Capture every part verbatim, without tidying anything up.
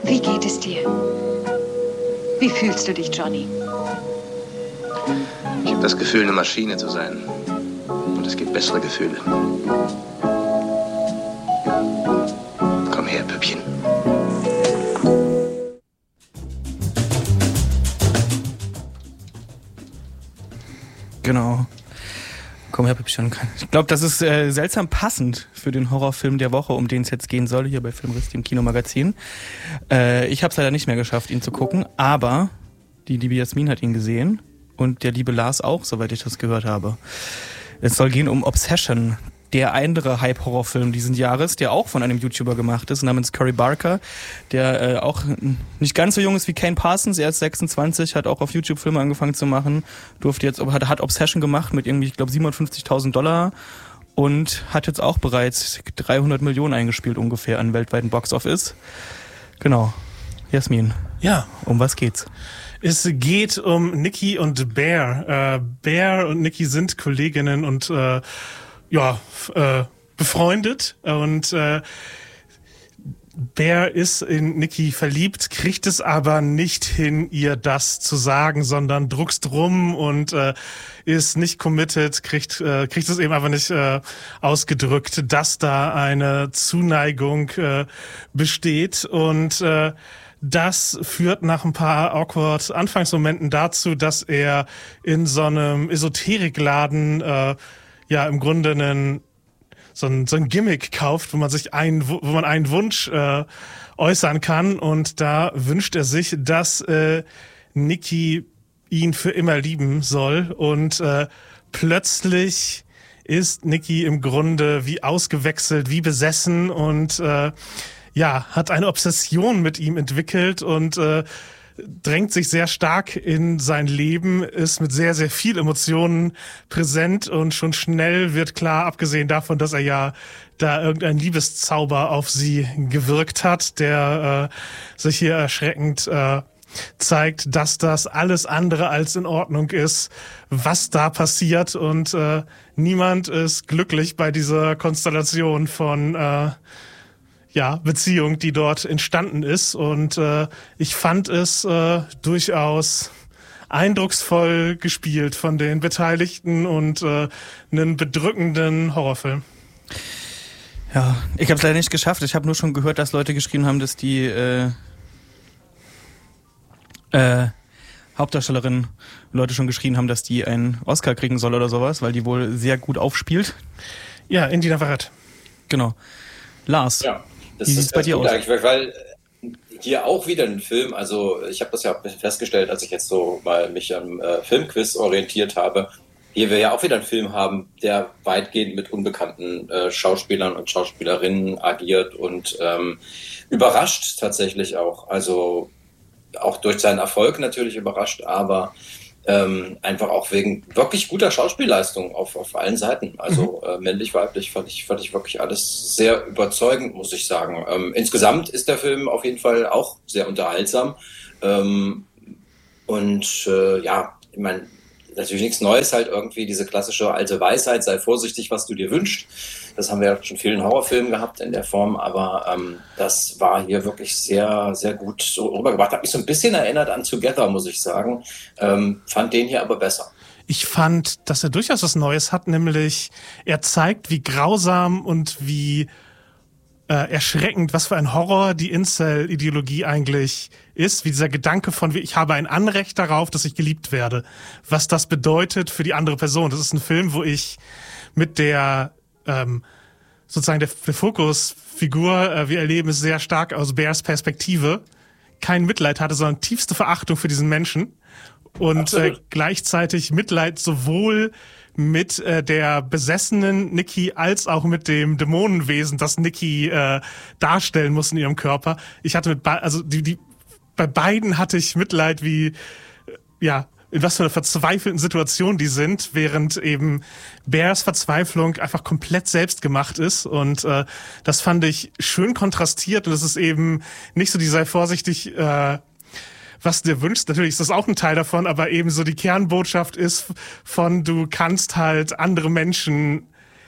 Wie geht es dir? Wie fühlst du dich, Johnny? Ich habe das Gefühl, eine Maschine zu sein. Und es gibt bessere Gefühle. Komm her, Püppchen. Genau. Komm her, Püppchen. Ich glaube, das ist äh, seltsam passend für den Horrorfilm der Woche, um den es jetzt gehen soll, hier bei Filmriss, dem Kinomagazin. Äh, ich habe es leider nicht mehr geschafft, ihn zu gucken, aber die liebe Jasmin hat ihn gesehen und der liebe Lars auch, soweit ich das gehört habe. Es soll gehen um Obsession, der andere Hype-Horrorfilm diesen Jahres, der auch von einem YouTuber gemacht ist, namens Cory Barker, der äh, auch nicht ganz so jung ist wie Kane Parsons, er ist sechsundzwanzig, hat auch auf YouTube Filme angefangen zu machen, durfte jetzt, hat, hat Obsession gemacht mit irgendwie, ich glaube, siebenundfünfzigtausend Dollar und hat jetzt auch bereits dreihundert Millionen eingespielt ungefähr an weltweiten Box-Office. Genau. Jasmin. Ja. Um was geht's? Es geht um Nikki und Bear. Äh, Bear und Nikki sind Kolleginnen und äh, ja, äh, befreundet und äh, Bear ist in Nikki verliebt, kriegt es aber nicht hin, ihr das zu sagen, sondern druckst rum und äh, ist nicht committed, kriegt äh, kriegt es eben einfach nicht äh, ausgedrückt, dass da eine Zuneigung äh, besteht und äh, das führt nach ein paar awkward Anfangsmomenten dazu, dass er in so einem Esoterikladen äh, ja im Grunde einen so ein, so ein Gimmick kauft, wo man sich einen, wo man einen Wunsch äh, äußern kann und da wünscht er sich, dass äh, Nikki ihn für immer lieben soll und äh, plötzlich ist Nikki im Grunde wie ausgewechselt, wie besessen und äh, ja, hat eine Obsession mit ihm entwickelt und äh, drängt sich sehr stark in sein Leben, ist mit sehr, sehr viel Emotionen präsent und schon schnell wird klar, abgesehen davon, dass er ja da irgendein Liebeszauber auf sie gewirkt hat, der äh, sich hier erschreckend äh, zeigt, dass das alles andere als in Ordnung ist, was da passiert und äh, niemand ist glücklich bei dieser Konstellation von äh, ja, Beziehung, die dort entstanden ist und äh, ich fand es äh, durchaus eindrucksvoll gespielt von den Beteiligten und äh, einen bedrückenden Horrorfilm. Ja, ich habe es leider nicht geschafft. Ich habe nur schon gehört, dass Leute geschrieben haben, dass die äh, äh, Hauptdarstellerin Leute schon geschrien haben, dass die einen Oscar kriegen soll oder sowas, weil die wohl sehr gut aufspielt. Ja, Indina Verrett. Genau. Lars. Ja. Das Wie sieht's bei dir aus? Eigentlich, weil hier auch wieder ein Film, also ich habe das ja festgestellt, als ich jetzt so mal mich am äh, Filmquiz orientiert habe, hier wir ja auch wieder einen Film haben, der weitgehend mit unbekannten äh, Schauspielern und Schauspielerinnen agiert und ähm, überrascht tatsächlich auch, also auch durch seinen Erfolg natürlich überrascht, aber Ähm, einfach auch wegen wirklich guter Schauspielleistung auf, auf allen Seiten. Also äh, männlich, weiblich fand ich, fand ich wirklich alles sehr überzeugend, muss ich sagen. Ähm, insgesamt ist der Film auf jeden Fall auch sehr unterhaltsam. Ähm, und äh, ja, ich meine, natürlich nichts Neues, halt irgendwie diese klassische alte Weisheit, sei vorsichtig, was du dir wünschst. Das haben wir ja schon vielen Horrorfilmen gehabt in der Form, aber ähm, das war hier wirklich sehr, sehr gut so rübergebracht. Hat mich so ein bisschen erinnert an Together, muss ich sagen. Ähm, fand den hier aber besser. Ich fand, dass er durchaus was Neues hat, nämlich er zeigt, wie grausam und wie äh, erschreckend, was für ein Horror die Incel-Ideologie eigentlich ist, wie dieser Gedanke von, wie ich habe ein Anrecht darauf, dass ich geliebt werde, was das bedeutet für die andere Person. Das ist ein Film, wo ich mit der ähm, sozusagen der, der Fokusfigur, äh, wir erleben es sehr stark aus Bears Perspektive, kein Mitleid hatte, sondern tiefste Verachtung für diesen Menschen und äh, gleichzeitig Mitleid sowohl mit äh, der besessenen Nikki als auch mit dem Dämonenwesen, das Nikki äh, darstellen muss in ihrem Körper. Ich hatte mit be- also die, die bei beiden hatte ich Mitleid, wie äh, ja in was für einer verzweifelten Situation die sind, während eben Bears Verzweiflung einfach komplett selbst gemacht ist und äh, das fand ich schön kontrastiert und es ist eben nicht so die sei vorsichtig, äh, was du dir wünschst. Natürlich ist das auch ein Teil davon, aber eben so die Kernbotschaft ist von, du kannst halt andere Menschen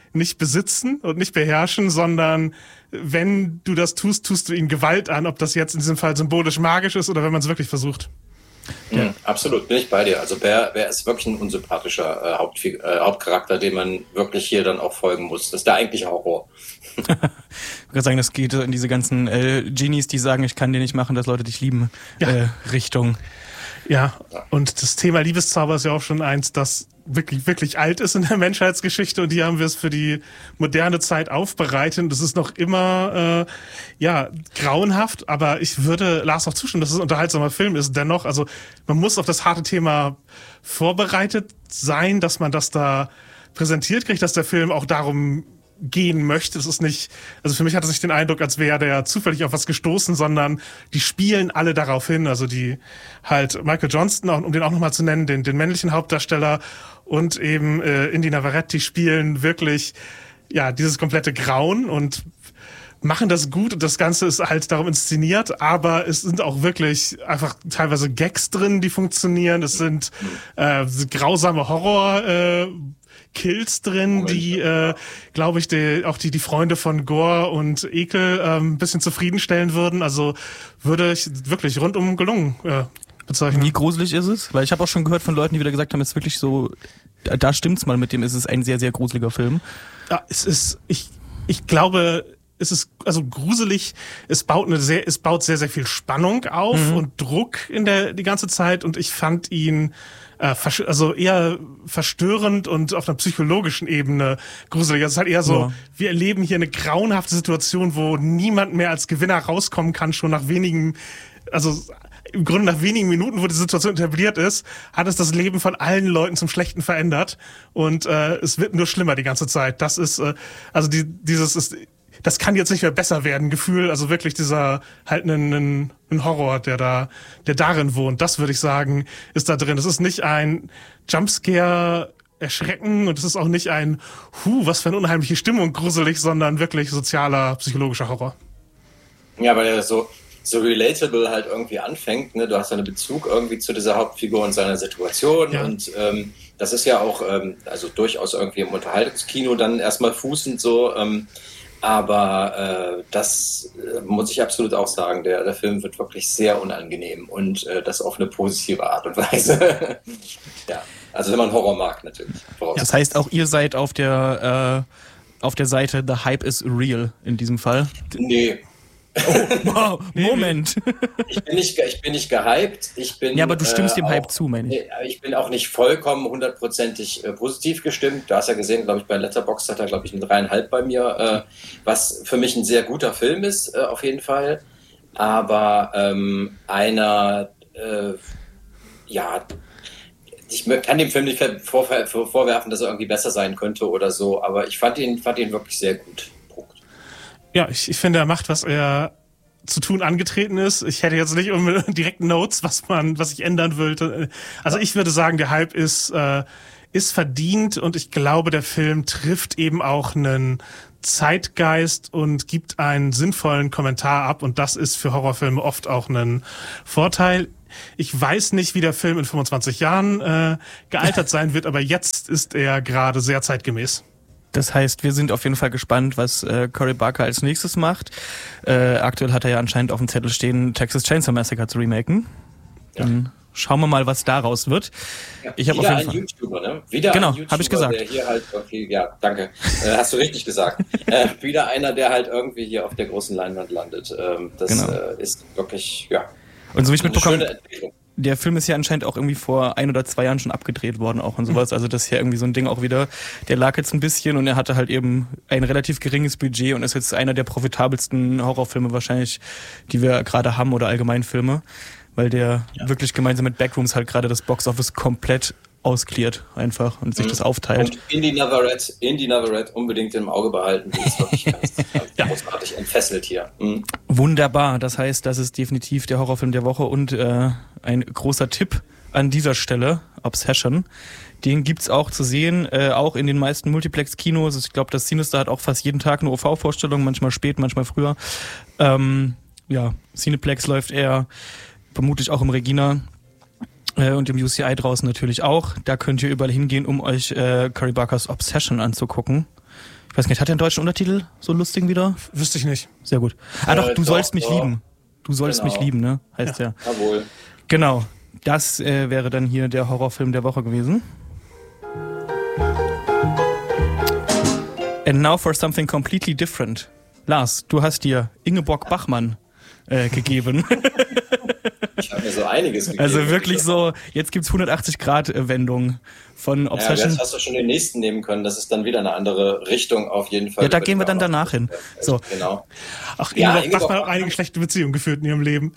nicht besitzen und nicht beherrschen, sondern wenn du das tust, tust du ihnen Gewalt an, ob das jetzt in diesem Fall symbolisch magisch ist oder wenn man es wirklich versucht. Ja. Mhm, absolut, bin ich bei dir. Also Bear, Bear ist wirklich ein unsympathischer äh, Haupt, äh, Hauptcharakter, dem man wirklich hier dann auch folgen muss. Das ist der eigentliche Horror. Ich würde sagen, das geht in diese ganzen äh, Genies, die sagen, ich kann dir nicht machen, dass Leute dich lieben, ja. äh, Richtung. Ja, und das Thema Liebeszauber ist ja auch schon eins, das wirklich, wirklich alt ist in der Menschheitsgeschichte und die haben wir es für die moderne Zeit aufbereitet. Das ist noch immer, äh, ja, grauenhaft, aber ich würde Lars auch zustimmen, dass es ein unterhaltsamer Film ist. Dennoch, also man muss auf das harte Thema vorbereitet sein, dass man das da präsentiert kriegt, dass der Film auch darum gehen möchte. Das ist nicht, also für mich hat es nicht den Eindruck, als wäre der zufällig auf was gestoßen, sondern die spielen alle darauf hin. Also die halt Michael Johnston, um den auch nochmal zu nennen, den, den männlichen Hauptdarsteller und eben äh, Indy Navarrete, die spielen wirklich ja dieses komplette Grauen und machen das gut und das Ganze ist halt darum inszeniert, aber es sind auch wirklich einfach teilweise Gags drin, die funktionieren. Es sind äh, grausame Horror äh, Kills drin, die, äh, glaube ich, die, auch die die Freunde von Gore und Ekel äh, ein bisschen zufriedenstellen würden. Also würde ich wirklich rundum gelungen äh, bezeichnen. Wie gruselig ist es? Weil ich habe auch schon gehört von Leuten, die wieder gesagt haben, es ist wirklich so, da, da stimmt's mal mit dem, es ist ein sehr, sehr gruseliger Film. Ja, es ist, ich, ich glaube, es ist also gruselig, es baut eine sehr, es baut sehr, sehr viel Spannung auf mhm. und Druck in der die ganze Zeit und ich fand ihn äh, also eher verstörend und auf einer psychologischen Ebene gruselig. Also es ist halt eher so, ja. wir erleben hier eine grauenhafte Situation, wo niemand mehr als Gewinner rauskommen kann, schon nach wenigen, also im Grunde nach wenigen Minuten, wo die Situation etabliert ist, hat es das Leben von allen Leuten zum Schlechten verändert und äh, es wird nur schlimmer die ganze Zeit. Das ist, äh, also die, dieses ist das kann jetzt nicht mehr besser werden, Gefühl, also wirklich dieser halt ein, ein, ein Horror, der da, der darin wohnt. Das würde ich sagen, ist da drin. Es ist nicht ein Jumpscare erschrecken und es ist auch nicht ein Huh, was für eine unheimliche Stimmung, gruselig, sondern wirklich sozialer, psychologischer Horror. Ja, weil er so, so relatable halt irgendwie anfängt, ne? Du hast einen Bezug irgendwie zu dieser Hauptfigur und seiner Situation ja. und ähm, das ist ja auch ähm, also durchaus irgendwie im Unterhaltungskino dann erstmal fußend so, ähm, aber äh, das äh, muss ich absolut auch sagen, der, der Film wird wirklich sehr unangenehm und äh, das auf eine positive Art und Weise. Ja, also wenn man Horror mag natürlich. Das heißt, auch ihr seid auf der äh, auf der Seite The Hype is Real in diesem Fall? Nee. Oh, wow, Moment. Ich bin nicht, ich bin nicht gehypt. Ich bin, ja, aber du stimmst äh, dem auch, Hype zu, meine ich. Ich bin auch nicht vollkommen hundertprozentig äh, positiv gestimmt. Du hast ja gesehen, glaube ich, bei Letterboxd hat er, glaube ich, eine dreieinhalb bei mir, äh, was für mich ein sehr guter Film ist, äh, auf jeden Fall. Aber ähm, einer, äh, ja, ich kann dem Film nicht vor, vor, vorwerfen, dass er irgendwie besser sein könnte oder so, aber ich fand ihn, fand ihn wirklich sehr gut. Ja, ich, ich finde, er macht, was er zu tun angetreten ist. Ich hätte jetzt nicht unbedingt direkt Notes, was man, was ich ändern würde. Also ich würde sagen, der Hype ist, äh, ist verdient und ich glaube, der Film trifft eben auch einen Zeitgeist und gibt einen sinnvollen Kommentar ab und das ist für Horrorfilme oft auch ein Vorteil. Ich weiß nicht, wie der Film in fünfundzwanzig Jahren äh, gealtert sein wird, aber jetzt ist er gerade sehr zeitgemäß. Das heißt, wir sind auf jeden Fall gespannt, was äh, Cory Barker als nächstes macht. Äh, aktuell hat er ja anscheinend auf dem Zettel stehen, Texas Chainsaw Massacre zu remaken. Ja. Dann schauen wir mal, was daraus wird. Ja, ich habe wieder auf jeden ein Fall YouTuber, ne? Wieder genau, ein YouTuber, habe ich gesagt. Der hier halt irgendwie, ja, danke, äh, hast du richtig gesagt. äh, wieder einer, der halt irgendwie hier auf der großen Leinwand landet. Ähm, das genau. äh, ist wirklich, ja. Und so wie ich mitbekomme, der Film ist ja anscheinend auch irgendwie vor ein oder zwei Jahren schon abgedreht worden auch und sowas. Also das ist ja irgendwie so ein Ding auch wieder. Der lag jetzt ein bisschen und er hatte halt eben ein relativ geringes Budget und ist jetzt einer der profitabelsten Horrorfilme wahrscheinlich, die wir gerade haben oder allgemein Filme, weil der ja. wirklich gemeinsam mit Backrooms halt gerade das Boxoffice komplett ausklärt einfach und sich mhm. das aufteilt. Und Indy Navarrete, Indy Navarrete unbedingt im Auge behalten. Die ist wirklich ganz, ganz großartig entfesselt hier. Mhm. Wunderbar. Das heißt, das ist definitiv der Horrorfilm der Woche und äh, ein großer Tipp an dieser Stelle, Obsession. Den gibt's auch zu sehen, äh, auch in den meisten Multiplex-Kinos. Ich glaube, das Sinister hat auch fast jeden Tag eine O V-Vorstellung, manchmal spät, manchmal früher. Ähm, ja, Cineplex läuft eher vermutlich auch im Regina. Und im U C I draußen natürlich auch. Da könnt ihr überall hingehen, um euch äh, Cory Barkers Obsession anzugucken. Ich weiß nicht, hat der einen deutschen Untertitel, so einen lustigen wieder? Wüsste ich nicht. Sehr gut. Ah doch, Äh, du doch, sollst mich doch. lieben. Du sollst Genau. mich lieben, ne? Heißt ja. der. Jawohl. Genau. Das äh, wäre dann hier der Horrorfilm der Woche gewesen. And now for something completely different. Lars, du hast dir Ingeborg Bachmann äh, gegeben. Ich habe mir so einiges gegeben. Also wirklich so, jetzt gibt's hundertachtzig Grad Wendung von Ja, Obsession. jetzt hast du schon den nächsten nehmen können. Das ist dann wieder eine andere Richtung auf jeden Fall. Ja, da gehen wir dann danach hin. So. Genau. Ach, Ja, Ingeborg Ingeborg Bachmann hat Bachmann- einige schlechte Beziehungen geführt in ihrem Leben.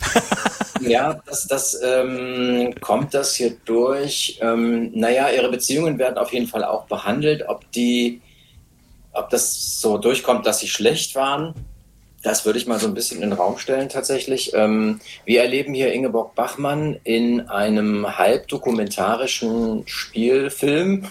Ja, das, das ähm, kommt das hier durch. Ähm, naja, ihre Beziehungen werden auf jeden Fall auch behandelt. Ob die, ob das so durchkommt, dass sie schlecht waren, das würde ich mal so ein bisschen in den Raum stellen tatsächlich. Ähm, wir erleben hier Ingeborg Bachmann in einem halbdokumentarischen Spielfilm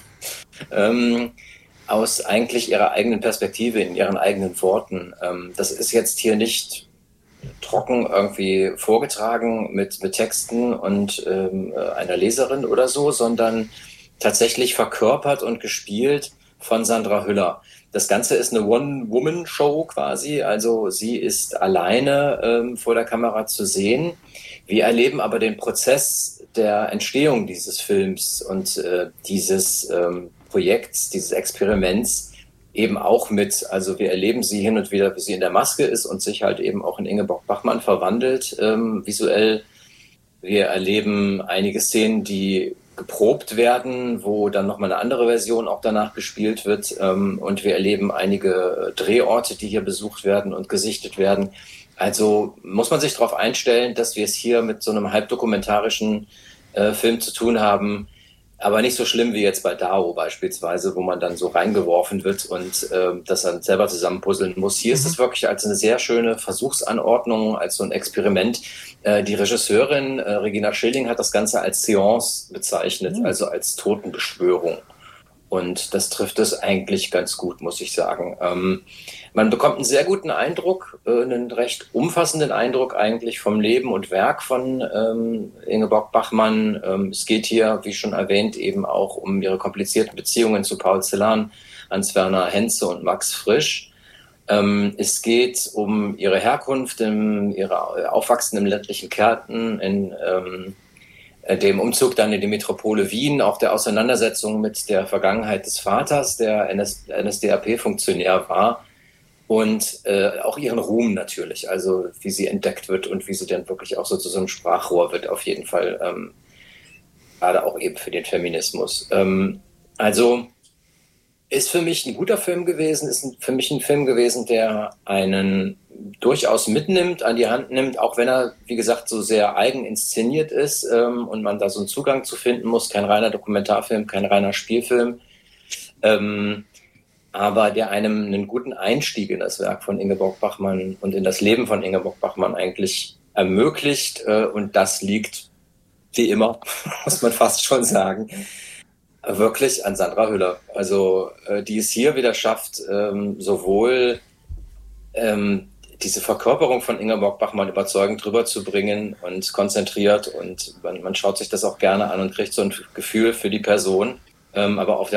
ähm, aus eigentlich ihrer eigenen Perspektive, in ihren eigenen Worten. Ähm, das ist jetzt hier nicht trocken irgendwie vorgetragen mit, mit Texten und ähm, einer Leserin oder so, sondern tatsächlich verkörpert und gespielt von Sandra Hüller. Das Ganze ist eine One-Woman-Show quasi, also sie ist alleine ähm, vor der Kamera zu sehen. Wir erleben aber den Prozess der Entstehung dieses Films und äh, dieses ähm, Projekts, dieses Experiments eben auch mit. Also wir erleben sie hin und wieder, wie sie in der Maske ist und sich halt eben auch in Ingeborg Bachmann verwandelt ähm, visuell. Wir erleben einige Szenen, die geprobt werden, wo dann nochmal eine andere Version auch danach gespielt wird. Ähm, und wir erleben einige Drehorte, die hier besucht werden und gesichtet werden. Also muss man sich darauf einstellen, dass wir es hier mit so einem halbdokumentarischen äh, Film zu tun haben. Aber nicht so schlimm wie jetzt bei Dao beispielsweise, wo man dann so reingeworfen wird und äh, das dann selber zusammenpuzzeln muss. Hier ist es wirklich als eine sehr schöne Versuchsanordnung, als so ein Experiment. Äh, die Regisseurin äh, Regina Schilling hat das Ganze als Seance bezeichnet, mhm. also als Totenbeschwörung. Und das trifft es eigentlich ganz gut, muss ich sagen. Ähm, man bekommt einen sehr guten Eindruck, äh, einen recht umfassenden Eindruck eigentlich vom Leben und Werk von ähm, Ingeborg Bachmann. Ähm, es geht hier, wie schon erwähnt, eben auch um ihre komplizierten Beziehungen zu Paul Celan, Hans-Werner Henze und Max Frisch. Ähm, es geht um ihre Herkunft, im, ihre Aufwachsen im ländlichen Kärnten, in ähm, dem Umzug dann in die Metropole Wien, auch der Auseinandersetzung mit der Vergangenheit des Vaters, der N S D A P-Funktionär war, und äh, auch ihren Ruhm natürlich, also wie sie entdeckt wird und wie sie dann wirklich auch so zu so einem Sprachrohr wird, auf jeden Fall, ähm, gerade auch eben für den Feminismus. Ähm, also ist für mich ein guter Film gewesen, ist ein, für mich ein Film gewesen, der einen durchaus mitnimmt, an die Hand nimmt, auch wenn er, wie gesagt, so sehr eigen inszeniert ist ähm, und man da so einen Zugang zu finden muss. Kein reiner Dokumentarfilm, kein reiner Spielfilm, ähm, aber der einem einen guten Einstieg in das Werk von Ingeborg Bachmann und in das Leben von Ingeborg Bachmann eigentlich ermöglicht. Äh, und das liegt, wie immer, muss man fast schon sagen, wirklich an Sandra Hüller. Also äh, die es hier wieder schafft, ähm, sowohl ähm, diese Verkörperung von Ingeborg Bachmann überzeugend rüberzubringen und konzentriert, und man, man schaut sich das auch gerne an und kriegt so ein Gefühl für die Person. Ähm, aber auf der